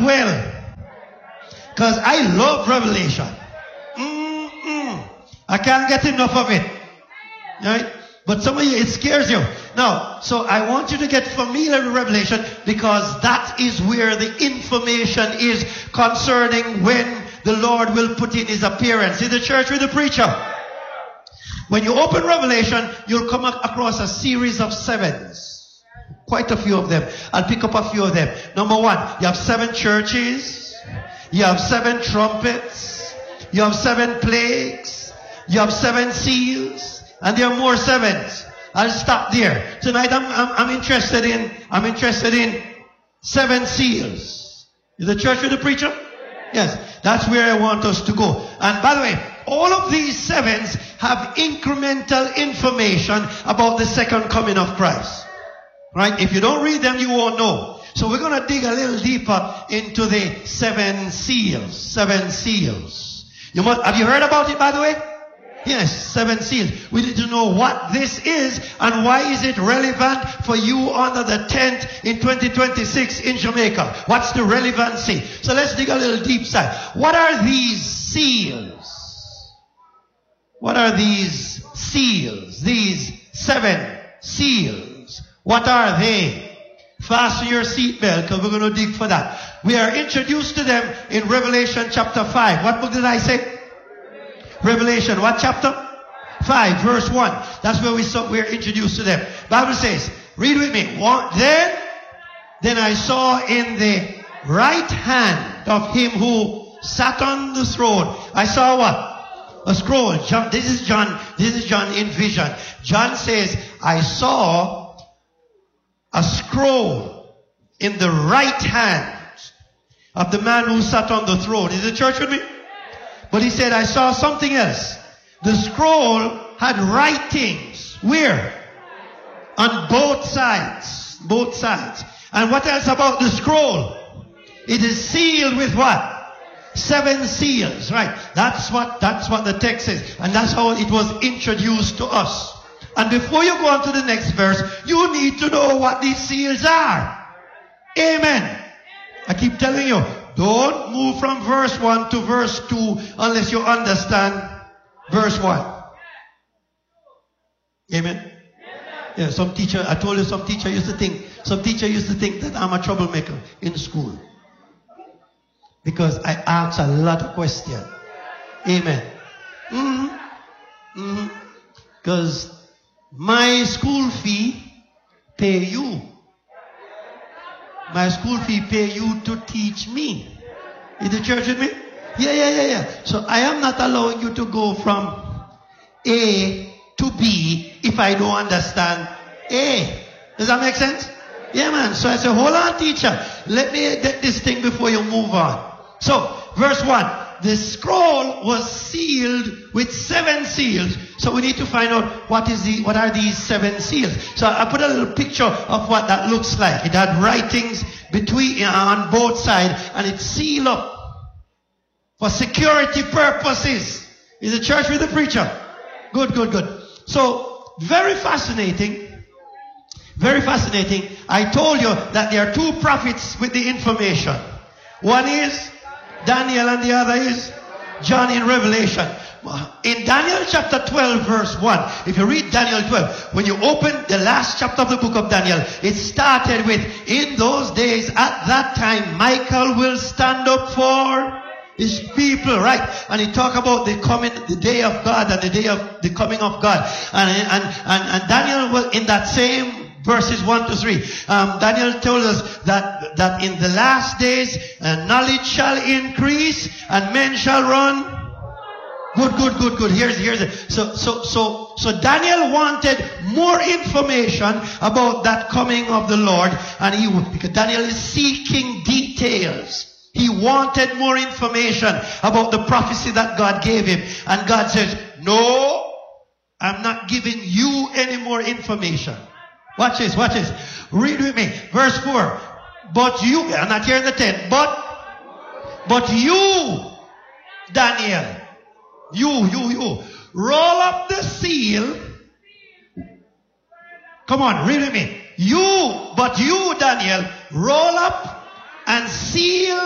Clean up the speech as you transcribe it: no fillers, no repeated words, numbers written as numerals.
well. Because I love Revelation. I can't get enough of it. Right? But some of you, it scares you. Now, so I want you to get familiar with Revelation, because that is where the information is concerning when the Lord will put in his appearance in the church with the preacher. When you open Revelation, you'll come across a series of sevens. Quite a few of them. I'll pick up a few of them. Number one, you have 7 churches. You have 7 trumpets. You have 7 plagues. You have 7 seals. And there are more 7s. I'll stop there. Tonight I'm interested in 7 seals. Is the church with the preacher? Yes. That's where I want us to go. And by the way, all of these 7s have incremental information about the second coming of Christ. Right? If you don't read them, you won't know. So we're going to dig a little deeper into the 7 seals. 7 seals. Have you heard about it, by the way? Yes, 7 seals. We need to know what this is and why is it relevant for you under the tent in 2026 in Jamaica. What's the relevancy? So let's dig a little deep side. What are these seals? What are these seals? These 7 seals. What are they? Fasten your seatbelt, because we're going to dig for that. We are introduced to them in Revelation chapter 5. What book did I say? Revelation, what chapter? 5, verse 1. That's where we're introduced to them. Bible says, read with me. Then I saw in the right hand of him who sat on the throne. I saw what? A scroll. This is John in vision. John says, I saw a scroll in the right hand of the man who sat on the throne. Is the church with me? But he said, I saw something else. The scroll had writings. Where? On both sides. Both sides. And what else about the scroll? It is sealed with what? 7 seals. Right. That's what the text says. And that's how it was introduced to us. And before you go on to the next verse, you need to know what these seals are. Amen. I keep telling you, don't move from verse 1 to verse 2 unless you understand verse 1. Amen. Yeah, I told you some teacher used to think that I'm a troublemaker in school. Because I ask a lot of questions. Amen. Because my school fee pay you. My school fee pay you to teach me. Is the church with me? Yeah. So I am not allowing you to go from A to B if I don't understand A. Does that make sense? Yeah, man. So I say, hold on, teacher. Let me get this thing before you move on. So, verse 1. The scroll was sealed with 7 seals. So we need to find out what are these 7 seals. So I put a little picture of what that looks like. It had writings on both sides, and it's sealed up for security purposes. Is the church with the preacher? Good. So very fascinating. Very fascinating. I told you that there are 2 prophets with the information. One is Daniel and the other is John in Revelation. In Daniel chapter 12 verse 1, if you read Daniel 12, when you open the last chapter of the book of Daniel, it started with, in those days, at that time, Michael will stand up for his people, right? And he talk about the day of God and the day of the coming of God. And Daniel was in that same verses 1 to 3. Daniel told us that in the last days, knowledge shall increase and men shall run. Good. Here's it. So Daniel wanted more information about that coming of the Lord, and because Daniel is seeking details. He wanted more information about the prophecy that God gave him. And God says, no, I'm not giving you any more information. Watch this. Read with me. Verse 4. But you, I'm not here in the tent, but you, Daniel, you, roll up the seal. Come on, read with me. But you, Daniel, roll up and seal